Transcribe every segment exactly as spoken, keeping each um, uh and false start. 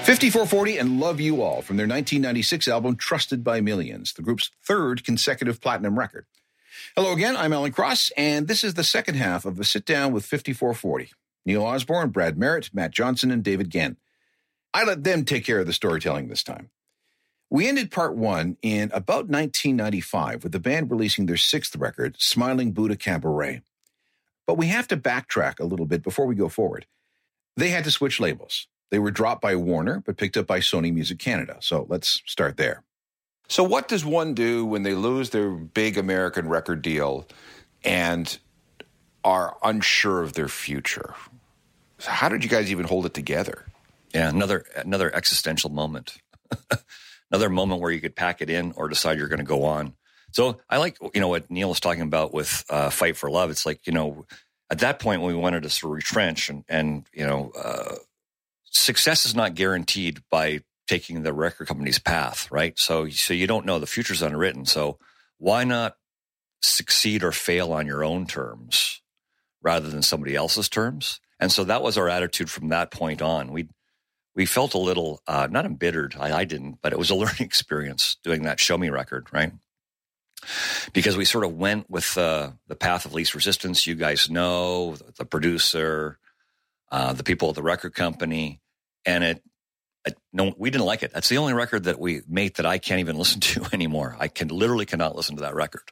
fifty-four forty and Love You All from their nineteen ninety-six album Trusted by Millions, the group's third consecutive platinum record. Hello again, I'm Alan Cross, and this is the second half of a sit-down with fifty-four forty. Neil Osborne, Brad Merritt, Matt Johnson, and David Genn. I let them take care of the storytelling this time. We ended part one in about nineteen ninety-five with the band releasing their sixth record, Smiling Buddha Cabaret. But we have to backtrack a little bit before we go forward. They had to switch labels. They were dropped by Warner, but picked up by Sony Music Canada. So let's start there. So what does one do when they lose their big American record deal and are unsure of their future? So how did you guys even hold it together? Yeah, another another existential moment. Another moment where you could pack it in or decide you're going to go on. So I like, you know, what Neil was talking about with uh, Fight for Love. It's like, you know, at that point when we wanted to sort of retrench and, and you know, uh, success is not guaranteed by taking the record company's path, right? So, so you don't know, the future's unwritten. So why not succeed or fail on your own terms rather than somebody else's terms? And so that was our attitude from that point on. We we felt a little, uh, not embittered, I, I didn't, but it was a learning experience doing that Show Me record, right? Because we sort of went with uh, the path of least resistance. You guys know, the producer, uh, the people at the record company, and it, it, no, we didn't like it. That's the only record that we made that I can't even listen to anymore. I can literally cannot listen to that record.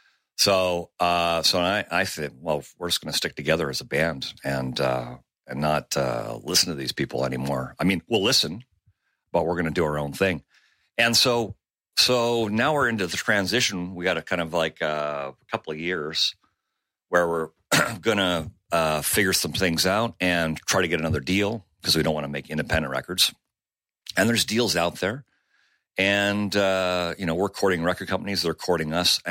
So, uh, so I, I said, well, we're just going to stick together as a band and uh, and not uh, listen to these people anymore. I mean, we'll listen, but we're going to do our own thing. And so, so now we're into the transition. We got a kind of like uh, a couple of years where we're going to uh, figure some things out and try to get another deal because we don't want to make independent records. And there's deals out there. And, uh, you know, we're courting record companies. They're courting us.